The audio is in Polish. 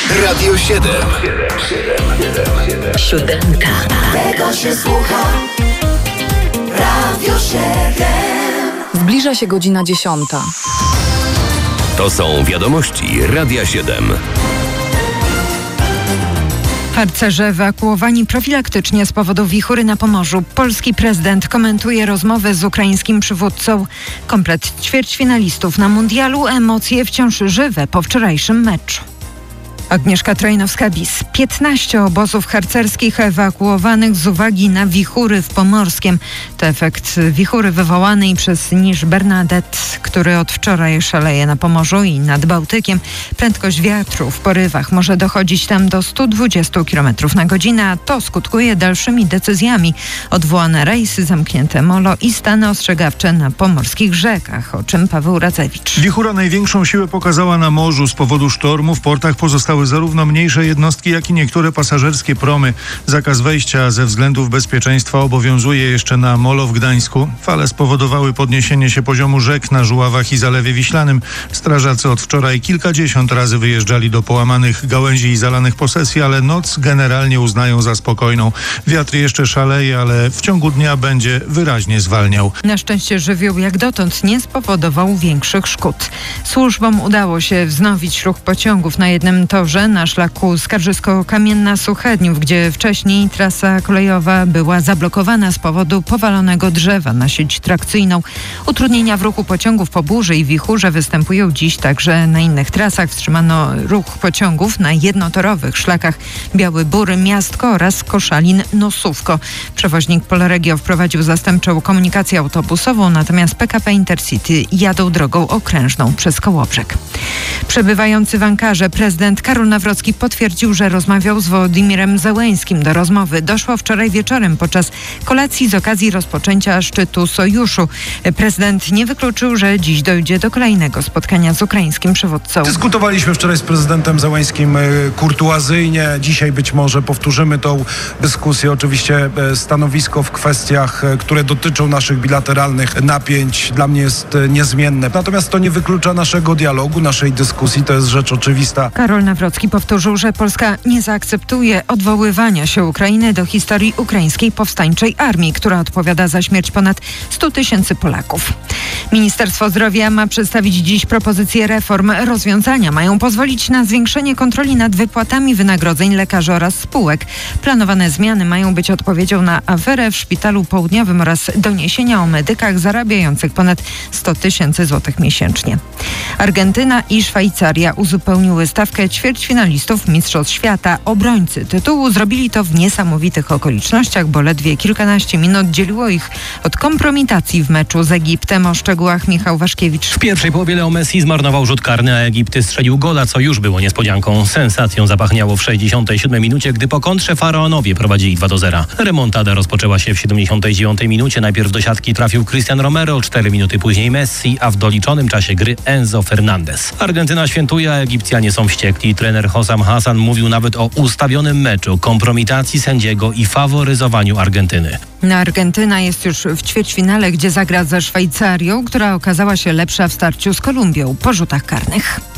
Radio 7. Siódemka. Tego się słucha. Radio 7. Zbliża się godzina 10. To są wiadomości Radia 7. Harcerze ewakuowani profilaktycznie z powodu wichury na Pomorzu. Polski prezydent komentuje rozmowę z ukraińskim przywódcą. Komplet ćwierćfinalistów na mundialu, emocje wciąż żywe po wczorajszym meczu. Agnieszka Trojnowska-Bis. 15 obozów harcerskich ewakuowanych z uwagi na wichury w Pomorskiem. To efekt wichury wywołanej przez niż Bernadette, który od wczoraj szaleje na Pomorzu i nad Bałtykiem. Prędkość wiatru w porywach może dochodzić tam do 120 km na godzinę, a to skutkuje dalszymi decyzjami. Odwołane rejsy, zamknięte molo i stany ostrzegawcze na pomorskich rzekach, o czym Paweł Radzewicz. Wichura największą siłę pokazała na morzu. Z powodu sztormu w portach pozostały zarówno mniejsze jednostki, jak i niektóre pasażerskie promy. Zakaz wejścia ze względów bezpieczeństwa obowiązuje jeszcze na molo w Gdańsku. Fale spowodowały podniesienie się poziomu rzek na Żuławach i Zalewie Wiślanym. Strażacy od wczoraj kilkadziesiąt razy wyjeżdżali do połamanych gałęzi i zalanych posesji, ale noc generalnie uznają za spokojną. Wiatr jeszcze szaleje, ale w ciągu dnia będzie wyraźnie zwalniał. Na szczęście żywioł jak dotąd nie spowodował większych szkód. Służbom udało się wznowić ruch pociągów na jednym torze na szlaku Skarżysko-Kamienna-Suchedniów, gdzie wcześniej trasa kolejowa była zablokowana z powodu powalonego drzewa na sieć trakcyjną. Utrudnienia w ruchu pociągów po burzy i wichurze występują dziś także na innych trasach. Wstrzymano ruch pociągów na jednotorowych szlakach Biały Bór, Miastko oraz Koszalin-Nosówko. Przewoźnik Polregio wprowadził zastępczą komunikację autobusową, natomiast PKP Intercity jadą drogą okrężną przez Kołobrzeg. Przebywający w Ankarze prezydent Karol Nawrocki potwierdził, że rozmawiał z Wołodymirem Zełeńskim. Do rozmowy doszło wczoraj wieczorem podczas kolacji z okazji rozpoczęcia szczytu sojuszu. Prezydent nie wykluczył, że dziś dojdzie do kolejnego spotkania z ukraińskim przywódcą. Dyskutowaliśmy wczoraj z prezydentem Zełeńskim kurtuazyjnie. Dzisiaj być może powtórzymy tą dyskusję. Oczywiście stanowisko w kwestiach, które dotyczą naszych bilateralnych napięć, dla mnie jest niezmienne. Natomiast to nie wyklucza naszego dialogu, naszej dyskusji. To jest rzecz oczywista. Karol Nawrocki powtórzył, że Polska nie zaakceptuje odwoływania się Ukrainy do historii ukraińskiej powstańczej armii, która odpowiada za śmierć ponad 100 tysięcy Polaków. Ministerstwo Zdrowia ma przedstawić dziś propozycje reform. Rozwiązania mają pozwolić na zwiększenie kontroli nad wypłatami wynagrodzeń lekarzy oraz spółek. Planowane zmiany mają być odpowiedzią na aferę w Szpitalu Południowym oraz doniesienia o medykach zarabiających ponad 100 tysięcy złotych miesięcznie. Argentyna i Szwajcaria uzupełniły stawkę ćwierćfinalistów Mistrzostw Świata. Obrońcy tytułu zrobili to w niesamowitych okolicznościach, bo ledwie kilkanaście minut dzieliło ich od kompromitacji w meczu z Egiptem. O szczegółach Michał Waszkiewicz. W pierwszej połowie Leo Messi zmarnował rzut karny, a Egipt strzelił gola, co już było niespodzianką. Sensacją zapachniało w 67 minucie, gdy po kontrze Faraonowie prowadzili 2-0. Remontada rozpoczęła się w 79 minucie. Najpierw do siatki trafił Cristian Romero, 4 minuty później Messi, a w doliczonym czasie gry Enzo Fernandez. Argentyna świętuje, a Egipcjanie są wściekli. Trener Hossam Hassan mówił nawet o ustawionym meczu, kompromitacji sędziego i faworyzowaniu Argentyny. Argentyna jest już w ćwierćfinale, gdzie zagra ze Szwajcarią, która okazała się lepsza w starciu z Kolumbią po rzutach karnych.